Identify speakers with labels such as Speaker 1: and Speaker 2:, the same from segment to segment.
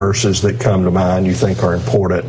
Speaker 1: verses that come to mind you think are important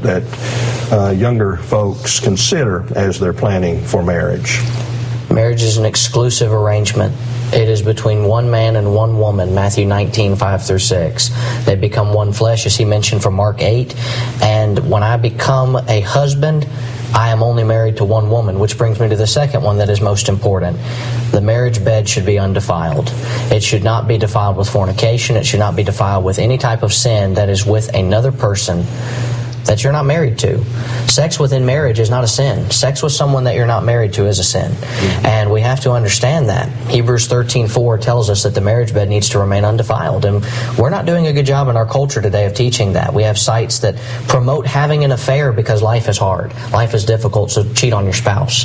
Speaker 1: that younger folks consider as they're planning for marriage?
Speaker 2: Marriage is an exclusive arrangement. It is between one man and one woman, Matthew 19, 5 through 6. They become one flesh, as he mentioned from Mark 8. And when I become a husband, I am only married to one woman, which brings me to the second one that is most important. The marriage bed should be undefiled. It should not be defiled with fornication. It should not be defiled with any type of sin that is with another person that you're not married to. Sex within marriage is not a sin. Sex with someone that you're not married to is a sin. And we have to understand that. Hebrews 13:4 tells us that the marriage bed needs to remain undefiled. And we're not doing a good job in our culture today of teaching that. We have sites that promote having an affair because life is hard. Life is difficult, so cheat on your spouse.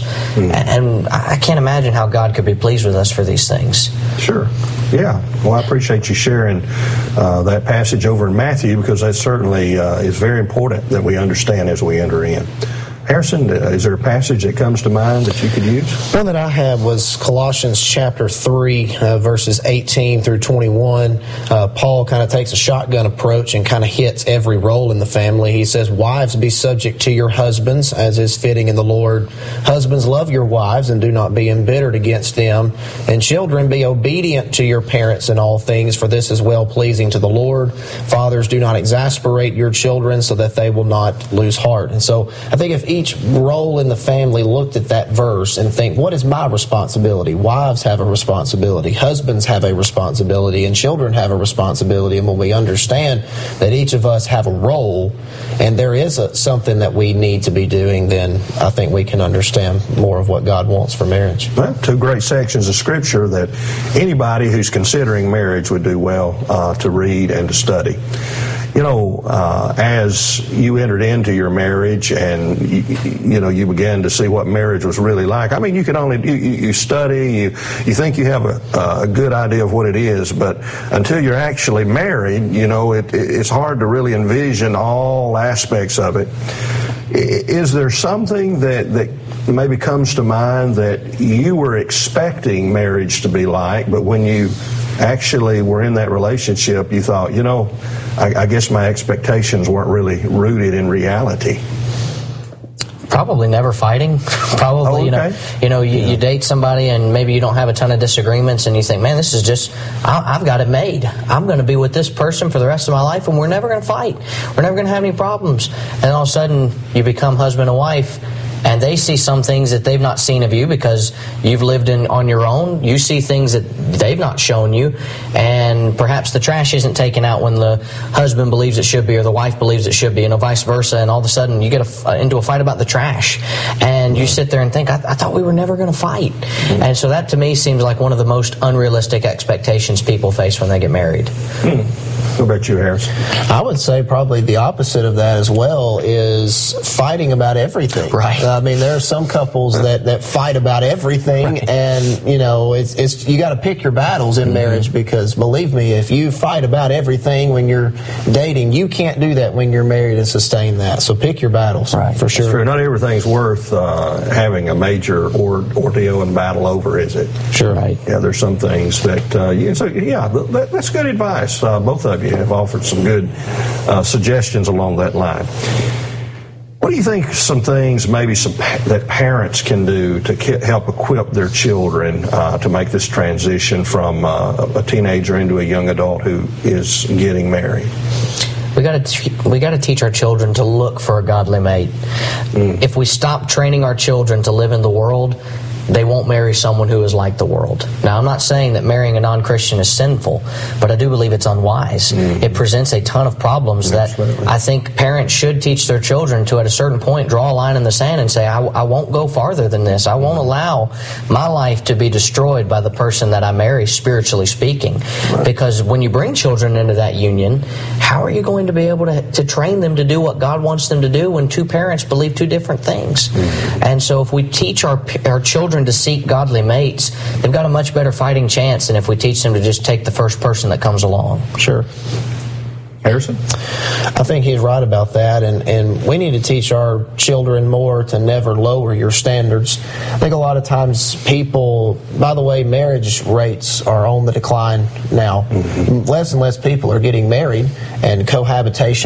Speaker 2: And I can't imagine how God could be pleased with us for these things.
Speaker 1: Sure. Yeah. Well, I appreciate you sharing that passage over in Matthew, because that certainly is very important that we understand as we enter in. Harrison, is there a passage that comes to mind that you could use?
Speaker 3: One that I had was Colossians chapter 3, verses 18 through 21. Paul kind of takes a shotgun approach and kind of hits every role in the family. He says, "Wives, be subject to your husbands, as is fitting in the Lord. Husbands, love your wives, and do not be embittered against them. And children, be obedient to your parents in all things, for this is well-pleasing to the Lord. Fathers, do not exasperate your children, so that they will not lose heart." And so I think if each role in the family looked at that verse and think, what is my responsibility? Wives have a responsibility, husbands have a responsibility, and children have a responsibility. And when we understand that each of us have a role and there is something that we need to be doing, then I think we can understand more of what God wants for marriage.
Speaker 1: Well, two great sections of Scripture that anybody who's considering marriage would do well to read and to study. You know, as you entered into your marriage and, you began to see what marriage was really like. I mean, you can only, you study, you think you have a good idea of what it is, but until you're actually married, it's hard to really envision all aspects of it. Is there something that maybe comes to mind that you were expecting marriage to be like, but when you actually were in that relationship, you thought, I guess my expectations weren't really rooted in reality?
Speaker 2: Probably never fighting. Probably, you date somebody and maybe you don't have a ton of disagreements and you think, man, this is just, I've got it made. I'm going to be with this person for the rest of my life and we're never going to fight. We're never going to have any problems. And all of a sudden you become husband and wife, and they see some things that they've not seen of you because you've lived on your own. You see things that they've not shown you, and perhaps the trash isn't taken out when the husband believes it should be or the wife believes it should be, and vice versa, and all of a sudden you get into a fight about the trash, and you sit there and think, I thought we were never going to fight. And so that to me seems like one of the most unrealistic expectations people face when they get married.
Speaker 1: What about you, Harris?
Speaker 3: I would say probably the opposite of that as well is fighting about everything.
Speaker 2: Right.
Speaker 3: I mean, there are some couples that fight about everything, right. And it's you got to pick your battles in marriage, because believe me, if you fight about everything when you're dating, you can't do that when you're married and sustain that. So pick your battles, right? For sure.
Speaker 1: That's true. Not everything's worth having a major ordeal and battle over, is it?
Speaker 3: Sure.
Speaker 1: Right. Yeah, there's some things that. That's good advice. Both of you have offered some good suggestions along that line. What do you think some things maybe that parents can do to help equip their children to make this transition from a teenager into a young adult who is getting married?
Speaker 2: We got to teach our children to look for a godly mate. If we stop training our children to live in the world, they won't marry someone who is like the world. Now, I'm not saying that marrying a non-Christian is sinful, but I do believe it's unwise. It presents a ton of problems that I think parents should teach their children to, at a certain point, draw a line in the sand and say, I won't go farther than this. I won't allow my life to be destroyed by the person that I marry, spiritually speaking. Right. Because when you bring children into that union, how are you going to be able to train them to do what God wants them to do when two parents believe two different things? And so if we teach our children to seek godly mates, they've got a much better fighting chance than if we teach them to just take the first person that comes along.
Speaker 1: Sure. Harrison?
Speaker 3: I think he's right about that, and we need to teach our children more to never lower your standards. I think a lot of times people, by the way, marriage rates are on the decline now. Less and less people are getting married, and cohabitation